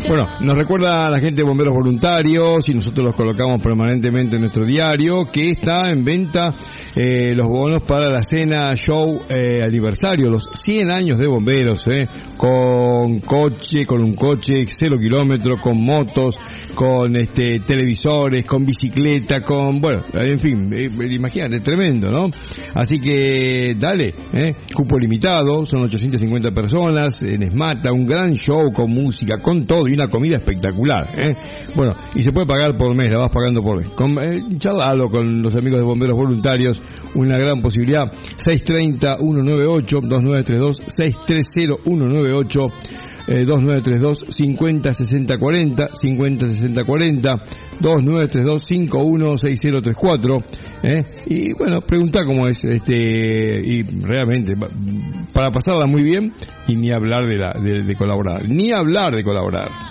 Bueno, nos recuerda a la gente de Bomberos Voluntarios y nosotros los colocamos permanentemente en nuestro diario que está en venta los bonos para la cena show aniversario, los 100 años de bomberos, con un coche 0 kilómetros, con motos, con televisores, con bicicleta, en fin, imagínate, tremendo, ¿no? Así que dale, cupo limitado, son 850 personas, en Esmata, un gran show con música, con todo y una comida espectacular, Bueno, y se puede pagar por mes, la vas pagando por mes. Charlalo con los amigos de Bomberos Voluntarios, una gran posibilidad. 630-198-2932, 630-198 2932 506040 506040 2932 516034 y bueno, pregunta cómo es y realmente para pasarla muy bien y ni hablar de colaborar.